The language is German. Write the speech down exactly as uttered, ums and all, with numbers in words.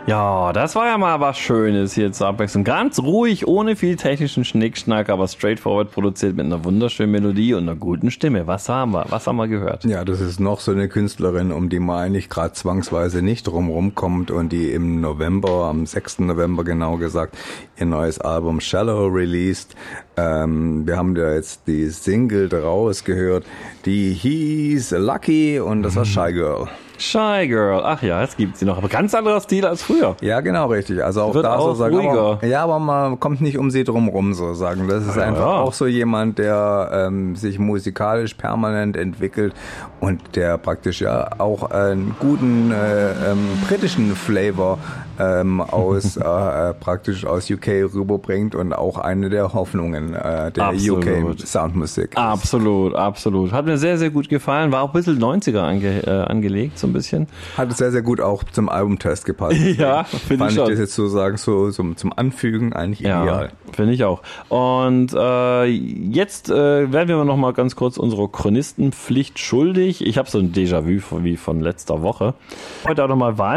Ja, das war ja mal was Schönes hier zur Abwechslung. Ganz ruhig, ohne viel technischen Schnickschnack, aber straightforward produziert mit einer wunderschönen Melodie und einer guten Stimme. Was haben wir? Was haben wir gehört? Ja, das ist noch so eine Künstlerin, um die man eigentlich gerade zwangsweise nicht drumherum kommt und die im November, am sechsten November genau gesagt, ihr neues Album Shallow released. Ähm, wir haben ja jetzt die Single daraus gehört, die hieß Lucky und das war Shy Girl. Shy Girl, ach ja, jetzt gibt sie noch, aber ganz anderer Stil als früher. Ja, genau, richtig. Also auch Wird da auch so sagen, ruhiger. aber, ja, aber man kommt nicht um sie drum rum, so sagen. Das ist Ja, einfach ja. auch so jemand, der ähm, sich musikalisch permanent entwickelt und der praktisch ja auch einen guten äh, ähm, britischen Flavor ähm, aus äh, praktisch aus U K rüberbringt und auch eine der Hoffnungen äh, der Absolut. U K Soundmusik. Absolut, absolut. Hat mir sehr, sehr gut gefallen. War auch ein bisschen neunziger ange, äh, angelegt, so ein bisschen. Hat sehr, sehr gut auch zum Albumtest gepasst. Ja, finde ich Fand ich schon. das jetzt so sagen, so zum, zum Anfügen eigentlich Ja, ideal. finde ich auch. Und äh, jetzt äh, werden wir noch mal ganz kurz unserer Chronistenpflicht schuldig. Ich habe so ein Déjà-vu wie von letzter Woche. Heute auch noch mal Wahl.